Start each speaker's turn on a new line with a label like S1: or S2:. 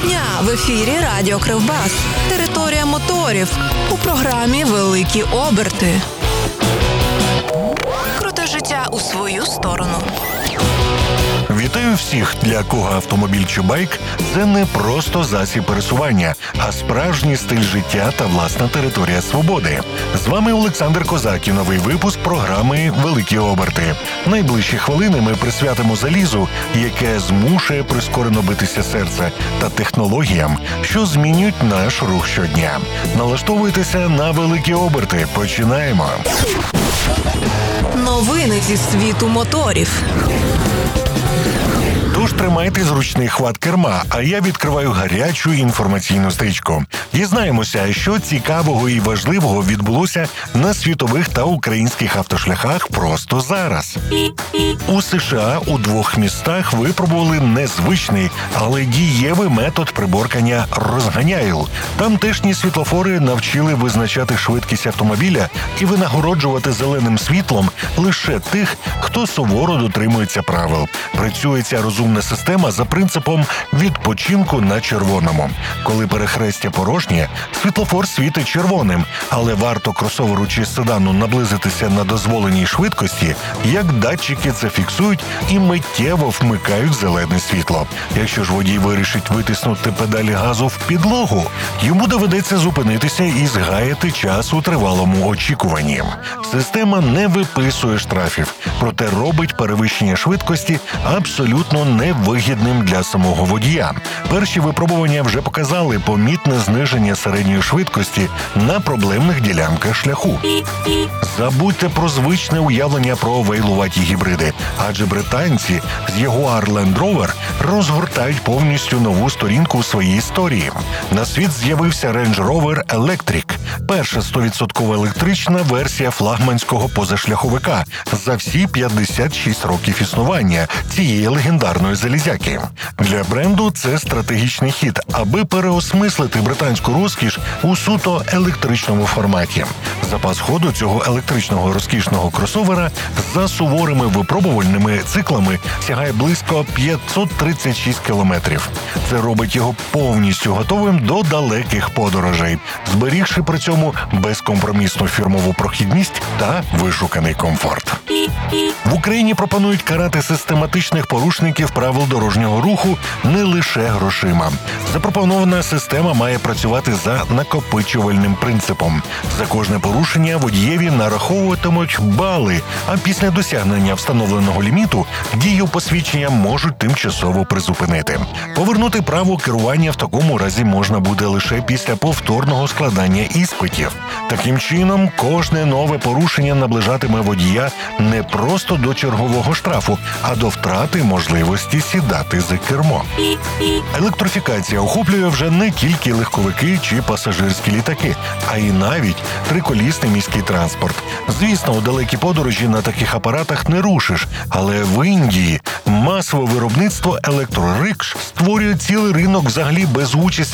S1: Щодня в ефірі Радіо Кривбас. Територія моторів. У програмі «Великі оберти». Крути життя у свою сторону.
S2: Вітаю всіх, для кого автомобіль чи байк – це не просто засіб пересування, а справжній стиль життя та власна територія свободи. З вами Олександр Козак і новий випуск програми «Великі оберти». Найближчі хвилини ми присвятимо залізу, яке змушує прискорено битися серце, та технологіям, що змінюють наш рух щодня. Налаштовуйтеся на великі оберти. Починаємо!
S1: Новини зі світу моторів.
S2: Тож тримайте зручний хват керма, а я відкриваю гарячу інформаційну стрічку. Дізнаємося, що цікавого і важливого відбулося на світових та українських автошляхах просто зараз. У США у 2 містах випробували незвичний, але дієвий метод приборкання розганяйл. Тамтешні світлофори навчили визначати швидкість автомобіля і винагороджувати зеленим світлом лише тих, хто суворо дотримується правил. Працює ця розумна система за принципом відпочинку на червоному. Коли перехрестя порожнє, світлофор світить червоним, але варто кросоверу чи седану наблизитися на дозволеній швидкості, як датчики це фіксують і миттєво вмикають зелене світло. Якщо ж водій вирішить витиснути педалі газу в підлогу, йому доведеться зупинитися і згаяти час у тривалому очікуванні. Система не виписує штрафів, проте робить перевищення швидкості абсолютно невигідним для самого водія. Перші випробування вже показали помітне зниження середньої швидкості на проблемних ділянках шляху. Забудьте про звичне уявлення про вейлуваті гібриди, адже британці з Jaguar Land Rover розгортають повністю нову сторінку у своїй історії. На світ з'явився Range Rover Electric – перша 100% електрична версія флагманського позашляховика за всі 56 років існування цієї легендарної залізяки. Для бренду це стратегічний хід, аби переосмислити британську розкіш у суто електричному форматі. Запас ходу цього електричного розкішного кросовера за суворими випробувальними циклами сягає близько 536 кілометрів. Це робить його повністю готовим до далеких подорожей, зберігши при цьому безкомпромісну фірмову прохідність та вишуканий комфорт. В Україні пропонують карати систематичних порушників правил дорожнього руху не лише грошима. Запропонована система має працювати за накопичувальним принципом. За кожне порушення водієві нараховуватимуть бали, а після досягнення встановленого ліміту дію посвідчення можуть тимчасово призупинити. Повернути право керування в такому разі можна буде лише після повторного складання іспитів. Таким чином, кожне нове порушення наближатиме водія не просто до чергового штрафу, а до втрати можливості сідати за кермо. Електрифікація охоплює вже не тільки легковики чи пасажирські літаки, а й навіть триколісний міський транспорт. Звісно, у далекі подорожі на таких апаратах не рушиш, але в Індії масове виробництво електрорикш створює цілий ринок взагалі без участі